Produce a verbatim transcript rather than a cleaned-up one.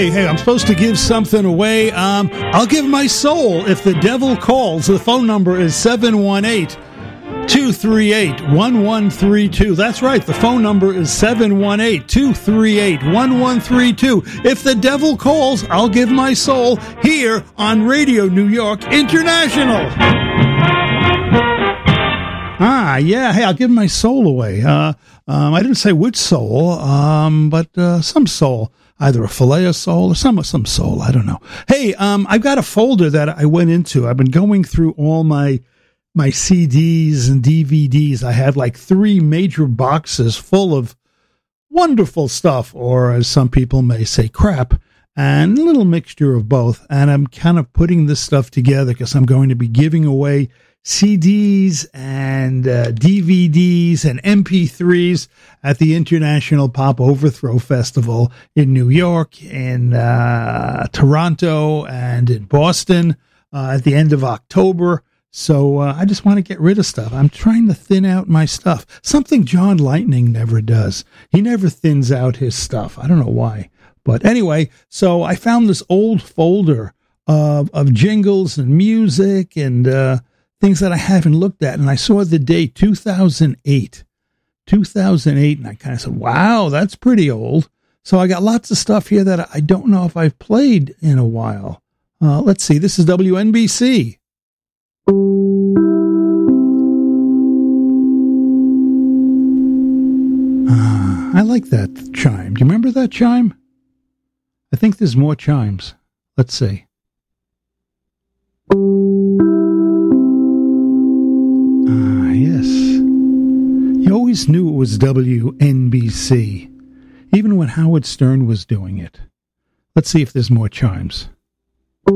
hey, hey, I'm supposed to give something away. Um, I'll give my soul if the devil calls. The phone number is seven one eight, two three eight, one one three two. That's right, the phone number is seven one eight, two three eight, one one three two. If the devil calls, I'll give my soul here on Radio New York International. Ah, yeah, hey, I'll give my soul away. Uh, um, I didn't say which soul, um, but uh, some soul. Either a filet of soul or some some soul. I don't know. Hey, um, I've got a folder that I went into. I've been going through all my my C Ds and D V Ds. I have like three major boxes full of wonderful stuff, or as some people may say, crap, and a little mixture of both. And I'm kind of putting this stuff together because I'm going to be giving away C Ds and uh, D V Ds and M P threes at the International Pop Overthrow Festival in New York, in uh, Toronto, and in Boston uh, at the end of October. So uh, I just want to get rid of stuff. I'm trying to thin out my stuff. Something John Lightning never does. He never thins out his stuff. I don't know why. But anyway, so I found this old folder of, of jingles and music and uh, things that I haven't looked at. And I saw the date two thousand eight. two thousand eight, and I kind of said, wow, that's pretty old. So I got lots of stuff here that I don't know if I've played in a while. Uh, let's see, this is W N B C. Uh, I like that chime. Do you remember that chime? I think there's more chimes. Let's see. Ah, yes. You always knew it was W N B C, even when Howard Stern was doing it. Let's see if there's more chimes.